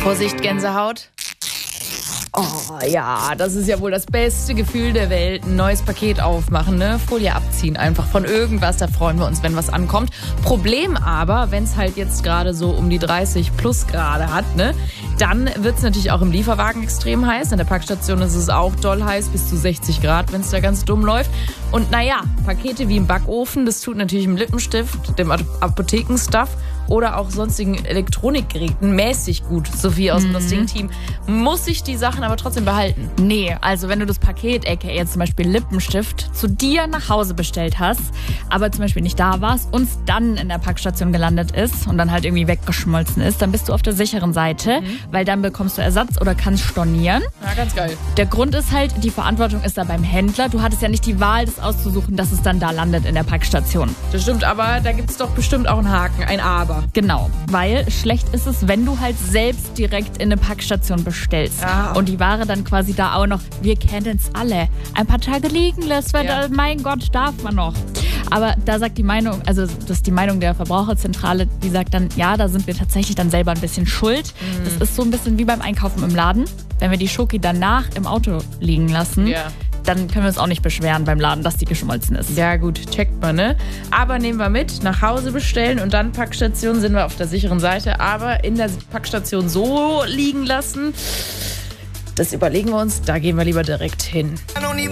Vorsicht, Gänsehaut. Oh ja, das ist ja wohl das beste Gefühl der Welt. Ein neues Paket aufmachen, ne? Folie abziehen einfach von irgendwas. Da freuen wir uns, wenn was ankommt. Problem aber, wenn es halt jetzt gerade so um die 30 plus Grad hat, ne? Dann wird es natürlich auch im Lieferwagen extrem heiß. An der Packstation ist es auch doll heiß, bis zu 60 Grad, wenn es da ganz dumm läuft. Und naja, Pakete wie im Backofen, das tut natürlich im Lippenstift, dem Apothekenstuff oder auch sonstigen Elektronikgeräten mäßig gut. Sophie aus dem Sing-Team. Muss ich die Sachen aber trotzdem behalten? Nee, also wenn du das Paket, aka zum Beispiel Lippenstift, zu dir nach Hause bestellt hast, aber zum Beispiel nicht da warst und es dann in der Packstation gelandet ist und dann halt irgendwie weggeschmolzen ist, dann bist du auf der sicheren Seite, weil dann bekommst du Ersatz oder kannst stornieren. Ja, ganz geil. Der Grund ist halt, die Verantwortung ist da beim Händler. Du hattest ja nicht die Wahl, das auszusuchen, dass es dann da landet in der Packstation. Das stimmt, aber da gibt es doch bestimmt auch einen Haken, ein Aber. Genau, weil schlecht ist es, wenn du halt selbst direkt in eine Packstation bestellst und die Ware dann quasi da auch noch, wir kennen es alle, ein paar Tage liegen lässt, weil da, mein Gott, darf man noch. Aber da sagt die Meinung, also das ist die Meinung der Verbraucherzentrale, die sagt dann, ja, da sind wir tatsächlich dann selber ein bisschen schuld. Das ist so ein bisschen wie beim Einkaufen im Laden. Wenn wir die Schoki danach im Auto liegen lassen, dann können wir uns auch nicht beschweren beim Laden, dass die geschmolzen ist. Ja gut, checkt man, ne? Aber nehmen wir mit, nach Hause bestellen und dann Packstation, sind wir auf der sicheren Seite. Aber in der Packstation so liegen lassen, das überlegen wir uns, da gehen wir lieber direkt hin.